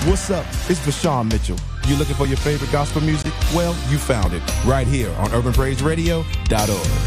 What's up? It's Vashawn Mitchell. You looking for your favorite gospel music? Well, you found it right here on UrbanPraiseRadio.org.